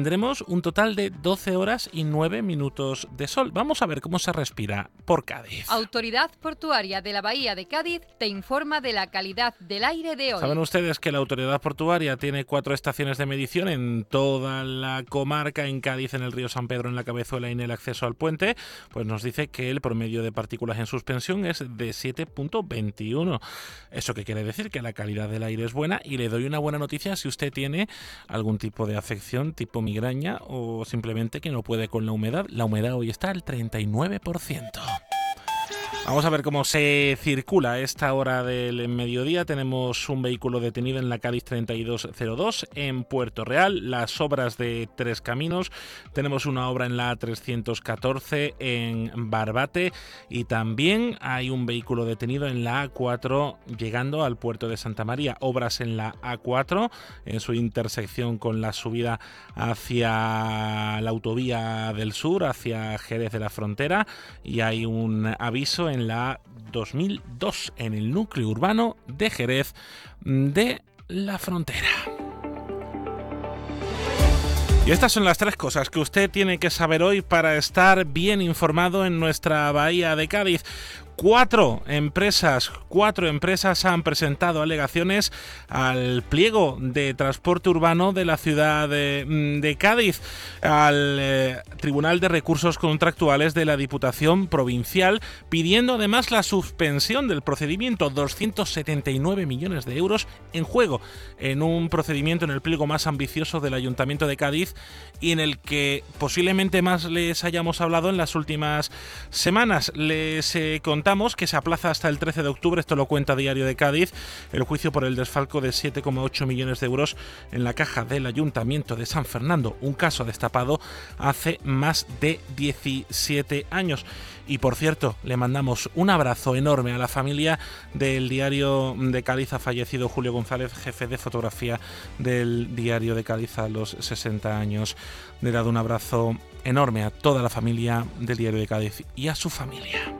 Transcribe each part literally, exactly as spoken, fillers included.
tendremos un total de doce horas y nueve minutos de sol. Vamos a ver cómo se respira por Cádiz. Autoridad Portuaria de la Bahía de Cádiz te informa de la calidad del aire de hoy. Saben ustedes que la Autoridad Portuaria tiene cuatro estaciones de medición en toda la comarca, en Cádiz, en el río San Pedro, en la Cabezuela y en el acceso al puente. Pues nos dice que el promedio de partículas en suspensión es de siete punto veintiuno. ¿Eso qué quiere decir? Que la calidad del aire es buena, y le doy una buena noticia si usted tiene algún tipo de afección tipo migraña o simplemente que no puede con la humedad. La humedad hoy está al treinta y nueve por ciento. Vamos a ver cómo se circula a esta hora del mediodía. Tenemos un vehículo detenido en la Cádiz treinta y dos cero dos, en Puerto Real, las obras de Tres Caminos. Tenemos una obra en la A trescientos catorce en Barbate, y también hay un vehículo detenido en la A cuatro llegando al puerto de Santa María. Obras en la A cuatro en su intersección con la subida hacia la autovía del sur, hacia Jerez de la Frontera, y hay un aviso en en la A dos mil dos en el núcleo urbano de Jerez de la Frontera. Y estas son las tres cosas que usted tiene que saber hoy para estar bien informado en nuestra Bahía de Cádiz. Cuatro empresas, cuatro empresas han presentado alegaciones al pliego de transporte urbano de la ciudad de, de Cádiz, al eh, Tribunal de Recursos Contractuales de la Diputación Provincial, pidiendo además la suspensión del procedimiento. Doscientos setenta y nueve millones de euros en juego en un procedimiento, en el pliego más ambicioso del Ayuntamiento de Cádiz, y en el que posiblemente más les hayamos hablado en las últimas semanas. Les eh, contamos que se aplaza hasta el trece de octubre, esto lo cuenta Diario de Cádiz, el juicio por el desfalco de siete coma ocho millones de euros en la caja del Ayuntamiento de San Fernando, un caso destapado hace más de diecisiete años. Y por cierto, le mandamos un abrazo enorme a la familia del Diario de Cádiz. Ha fallecido Julio González, jefe de fotografía del Diario de Cádiz, a los sesenta años. Le he dado un abrazo enorme a toda la familia del Diario de Cádiz y a su familia.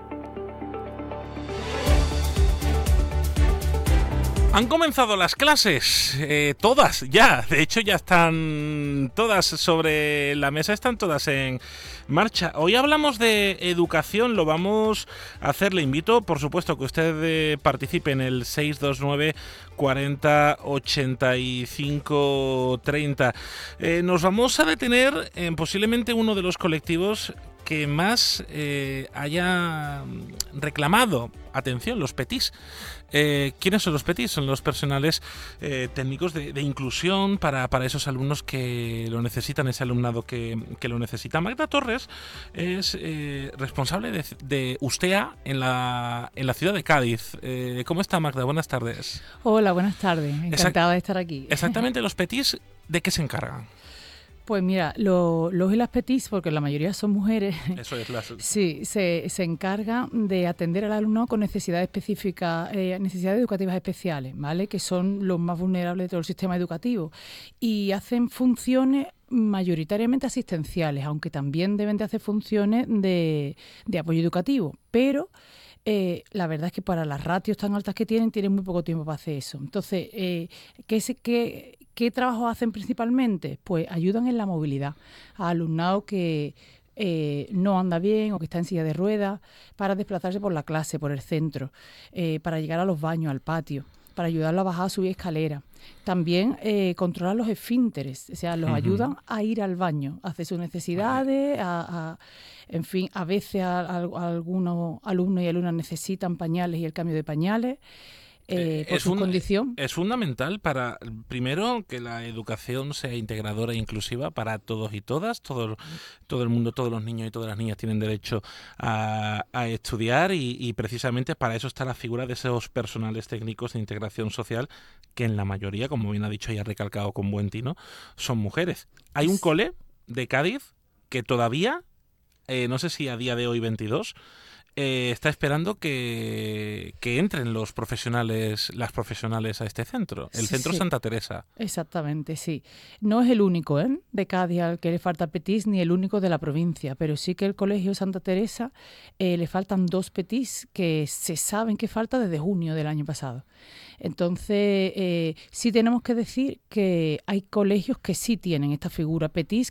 Han comenzado las clases, eh, todas ya, de hecho ya están todas sobre la mesa, están todas en marcha. Hoy hablamos de educación, lo vamos a hacer, le invito por supuesto que usted eh, participe en el seis dos nueve cuarenta ochenta y cinco treinta. Eh, nos vamos a detener en posiblemente uno de los colectivos que más eh, haya reclamado atención, los petis. Eh, ¿Quiénes son los petis? Son los personales eh, técnicos de, de inclusión para, para esos alumnos que lo necesitan, ese alumnado que, que lo necesita. Magda Torres es eh, responsable de, de USTEA en la, en la ciudad de Cádiz. Eh, ¿Cómo está, Magda? Buenas tardes. Hola, buenas tardes. Encantada Exact- de estar aquí. Exactamente, los petis, ¿de qué se encargan? Pues mira, lo, los y las petis, porque la mayoría son mujeres, Eso es la... sí, se, se encargan de atender al alumno con necesidades específicas, eh, necesidades educativas especiales, ¿vale? Que son los más vulnerables de todo el sistema educativo, y hacen funciones mayoritariamente asistenciales, aunque también deben de hacer funciones de, de apoyo educativo, pero Eh, la verdad es que para las ratios tan altas que tienen, tienen muy poco tiempo para hacer eso. Entonces, eh, ¿qué, se, qué, ¿qué trabajo hacen principalmente? Pues ayudan en la movilidad a alumnado que eh, no anda bien o que está en silla de ruedas, para desplazarse por la clase, por el centro, eh, para llegar a los baños, al patio, para ayudarlo a bajar, a subir escaleras. También eh, controlar los esfínteres, o sea, los uh-huh. ayudan a ir al baño, a hacer sus necesidades, a, a, en fin, a veces a, a, a algunos alumnos y alumnas necesitan pañales y el cambio de pañales. Eh, por es su un, condición. Es fundamental para, primero, que la educación sea integradora e inclusiva para todos y todas. Todo, todo el mundo, todos los niños y todas las niñas tienen derecho a, a estudiar, y, y precisamente para eso está la figura de esos personales técnicos de integración social, que en la mayoría, como bien ha dicho y ha recalcado con buen tino, son mujeres. Hay un cole de Cádiz que todavía, eh, no sé si a día de hoy veintidós, Eh, está esperando que, que entren los profesionales, las profesionales a este centro, el sí, Centro sí. Santa Teresa. Exactamente, sí. No es el único ¿eh? de Cádiz al que le falta petis, ni el único de la provincia, pero sí que el Colegio Santa Teresa eh, le faltan dos petis que se saben que falta desde junio del año pasado. Entonces, eh, sí tenemos que decir que hay colegios que sí tienen esta figura petis,